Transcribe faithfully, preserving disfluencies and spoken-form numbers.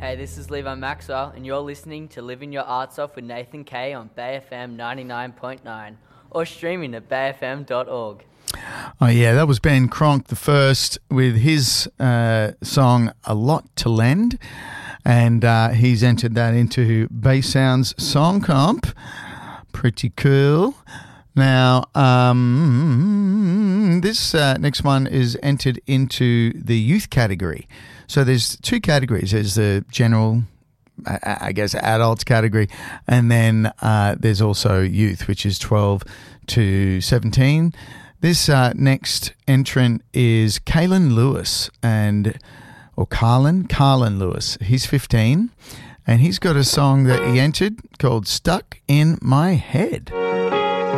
Hey, this is Levi Maxwell, and you're listening to Living Your Arts Off with Nathan Kay on Bay F M ninety-nine point nine or streaming at bay f m dot org. Oh, yeah, that was Ben Cronk the first with his uh, song A Lot to Lend, and uh, he's entered that into Bay Sounds Song Comp. Pretty cool. Now, um, this uh, next one is entered into the youth category. So there's two categories. There's the general, I, I guess, adults category, and then uh, there's also youth, which is twelve to seventeen. This uh, next entrant is Kalen Lewis, and or Carlin, Carlin Lewis. He's fifteen, and he's got a song that he entered called Stuck in My Head.